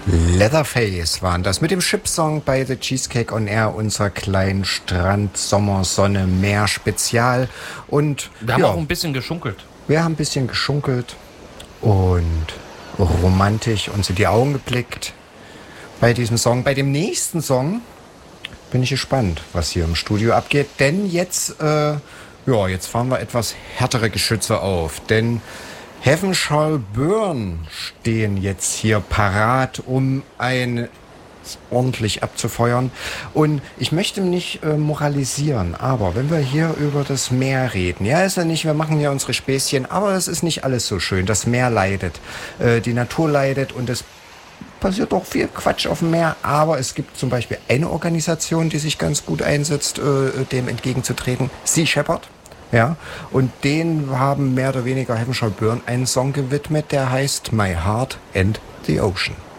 Leatherface waren das mit dem Chip-Song bei The Cheesecake on Air, unserer kleinen Strand-Sommer-Sonne-Meer-Spezial. Und Wir haben auch ein bisschen geschunkelt. wir haben ein bisschen geschunkelt und romantisch uns in die Augen geblickt bei diesem Song. Bei dem nächsten Song bin ich gespannt, was hier im Studio abgeht, denn jetzt fahren wir etwas härtere Geschütze auf, denn Heaven Shall Burn stehen jetzt hier parat, um ein ordentlich abzufeuern. Und ich möchte nicht moralisieren, aber wenn wir hier über das Meer reden, ja, ist ja nicht, wir machen ja unsere Späßchen, aber es ist nicht alles so schön. Das Meer leidet, die Natur leidet und es passiert doch viel Quatsch auf dem Meer, aber es gibt zum Beispiel eine Organisation, die sich ganz gut einsetzt, dem entgegenzutreten, Sea Shepherd. Ja, und denen haben mehr oder weniger Heaven Shall Burn einen Song gewidmet, der heißt My Heart and the Ocean.